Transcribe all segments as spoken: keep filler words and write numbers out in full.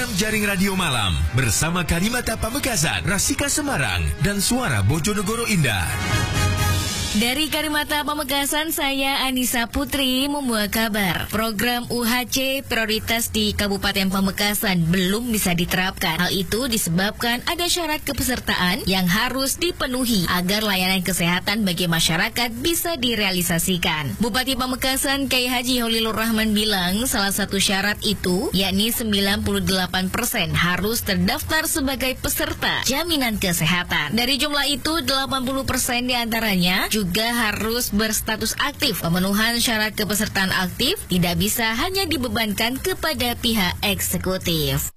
program Jaring Radio Malam bersama Karimata Pamekasan, Rasika Semarang, dan Suara Bojonegoro Indah. Dari Karimata Pamekasan, saya Anissa Putri membawa kabar. Program U H C prioritas di Kabupaten Pamekasan belum bisa diterapkan. Hal itu disebabkan ada syarat kepesertaan yang harus dipenuhi agar layanan kesehatan bagi masyarakat bisa direalisasikan. Bupati Pamekasan Kiai Haji Holilur Rahman bilang salah satu syarat itu yakni sembilan puluh delapan persen harus terdaftar sebagai peserta jaminan kesehatan. Dari jumlah itu, delapan puluh persen diantaranya juga harus berstatus aktif. Pemenuhan syarat kepesertaan aktif tidak bisa hanya dibebankan kepada pihak eksekutif.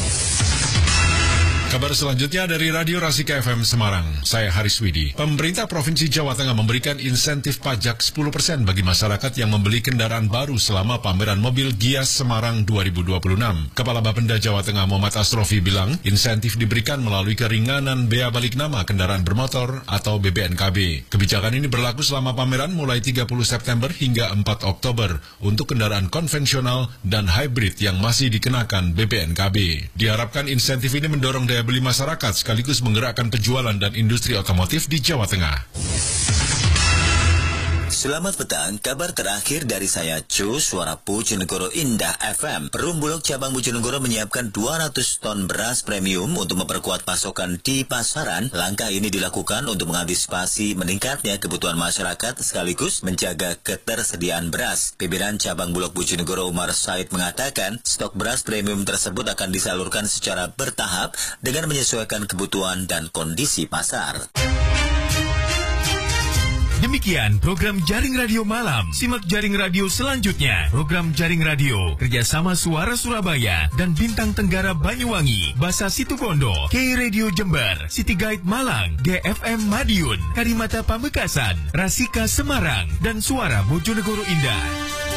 Kabar selanjutnya dari Radio Rasika F M Semarang, saya Haris Widi. Pemerintah Provinsi Jawa Tengah memberikan insentif pajak sepuluh persen bagi masyarakat yang membeli kendaraan baru selama pameran mobil Gias Semarang dua ribu dua puluh enam. Kepala Bapenda Jawa Tengah Muhammad Asrofi bilang, insentif diberikan melalui keringanan bea balik nama kendaraan bermotor atau B B N K B. Kebijakan ini berlaku selama pameran mulai tiga puluh September hingga empat Oktober untuk kendaraan konvensional dan hybrid yang masih dikenakan B B N K B. Diharapkan insentif ini mendorong daya beli masyarakat sekaligus menggerakkan penjualan dan industri otomotif di Jawa Tengah. Selamat petang, kabar terakhir dari saya Cu, Suara Bojonegoro Indah F M. Perum Bulog Cabang Bojonegoro menyiapkan dua ratus ton beras premium untuk memperkuat pasokan di pasaran. Langkah ini dilakukan untuk mengantisipasi meningkatnya kebutuhan masyarakat sekaligus menjaga ketersediaan beras. Pimpinan Cabang Bulog Bojonegoro Umar Said mengatakan, stok beras premium tersebut akan disalurkan secara bertahap dengan menyesuaikan kebutuhan dan kondisi pasar. Demikian program Jaring Radio Malam. Simak Jaring Radio selanjutnya. Program Jaring Radio kerjasama Suara Surabaya dan Bintang Tenggara Banyuwangi, Basa Situbondo, K Radio Jember, City Guide Malang, G F M Madiun, Karimata Pamekasan, Rasika Semarang, dan Suara Bojonegoro Indah.